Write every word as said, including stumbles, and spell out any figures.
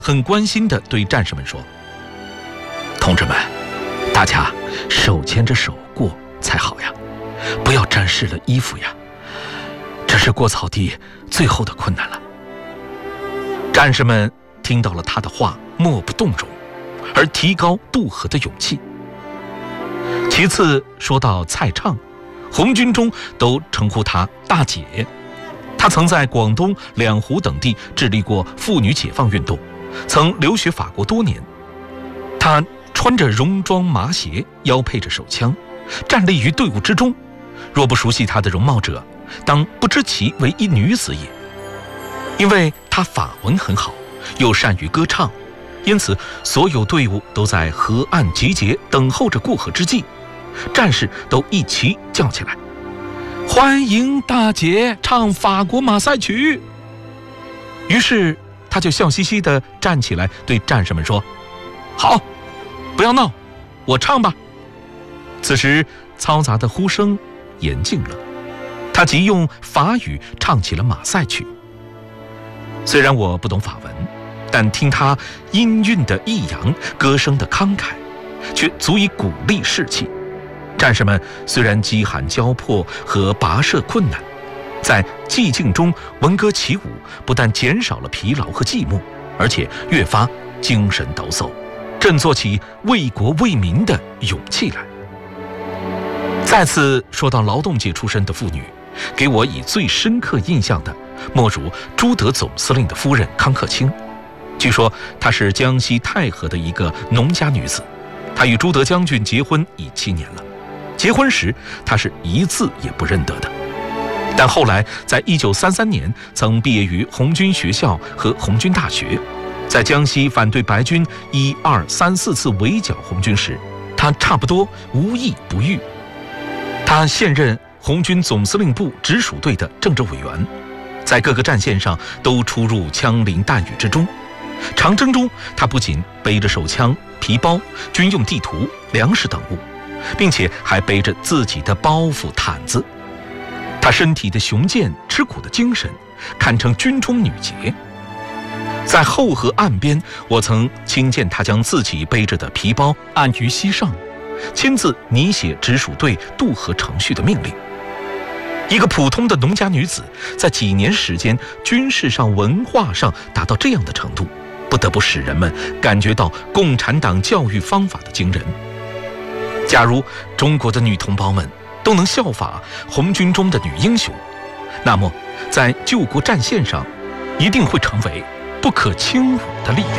很关心地对战士们说：“同志们，大家手牵着手过才好呀，不要沾湿了衣服呀，这是过草地最后的困难了。”战士们听到了他的话，莫不动容，而提高渡河的勇气。其次说到蔡畅，红军中都称呼她大姐。她曾在广东、两湖等地致力过妇女解放运动，曾留学法国多年。她穿着戎装麻鞋，腰配着手枪，站立于队伍之中。若不熟悉她的容貌者，当不知其为一女子也。因为她法文很好，又善于歌唱，因此所有队伍都在河岸集结，等候着过河之际，战士都一齐叫起来：“欢迎大姐唱法国马赛曲！”于是他就笑嘻嘻地站起来，对战士们说：“好，不要闹，我唱吧。”此时嘈杂的呼声严静了，他即用法语唱起了马赛曲。虽然我不懂法文，但听他音韵的抑扬，歌声的慷慨，却足以鼓励士气。战士们虽然饥寒交迫和跋涉困难，在寂静中闻歌起舞，不但减少了疲劳和寂寞，而且越发精神抖擞，振作起为国为民的勇气来。再次说到劳动界出身的妇女，给我以最深刻印象的，莫如朱德总司令的夫人康克清。据说她是江西太和的一个农家女子，她与朱德将军结婚已七年了。结婚时，她是一字也不认得的。但后来，在一九三三年，曾毕业于红军学校和红军大学，在江西反对白军一二三四次围剿红军时，她差不多无一不遇。她现任红军总司令部直属队的政治委员，在各个战线上都出入枪林弹雨之中。长征中，她不仅背着手枪、皮包、军用地图、粮食等物，并且还背着自己的包袱、毯子。她身体的雄健、吃苦的精神，堪称军中女杰。在后河岸边，我曾亲见她将自己背着的皮包按于膝上，亲自拟写直属队渡河程序的命令。一个普通的农家女子，在几年时间，军事上、文化上达到这样的程度，不得不使人们感觉到共产党教育方法的惊人。假如中国的女同胞们都能效法红军中的女英雄，那么在救国战线上，一定会成为不可轻侮的力量。